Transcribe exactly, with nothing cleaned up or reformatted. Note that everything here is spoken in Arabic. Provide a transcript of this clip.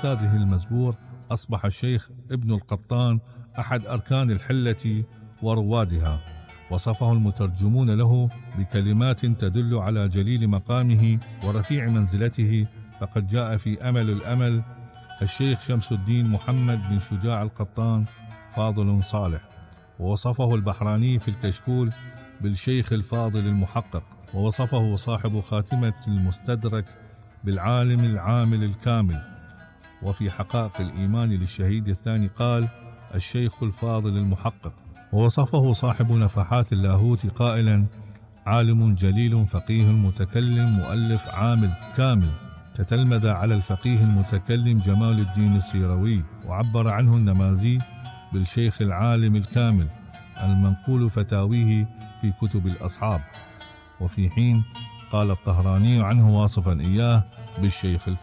أستاذه المزبور أصبح الشيخ ابن القطان أحد أركان الحلة وروادها. وصفه المترجمون له بكلمات تدل على جليل مقامه ورفيع منزلته، فقد جاء في أمل الأمل: الشيخ شمس الدين محمد بن شجاع القطان فاضل صالح. ووصفه البحراني في الكشكول بالشيخ الفاضل المحقق. ووصفه صاحب خاتمة المستدرك بالعالم العامل الكامل. وفي حقائق الإيمان للشهيد الثاني قال: الشيخ الفاضل المحقق. ووصفه صاحب نفحات اللاهوت قائلا: عالم جليل فقيه متكلم مؤلف عامل كامل. تتلمذ على الفقيه المتكلم جمال الدين السيروي، وعبر عنه النمازي بالشيخ العالم الكامل المنقول فتاويه في كتب الأصحاب. وفي حين قال الطهراني عنه واصفا إياه بالشيخ الفاضل.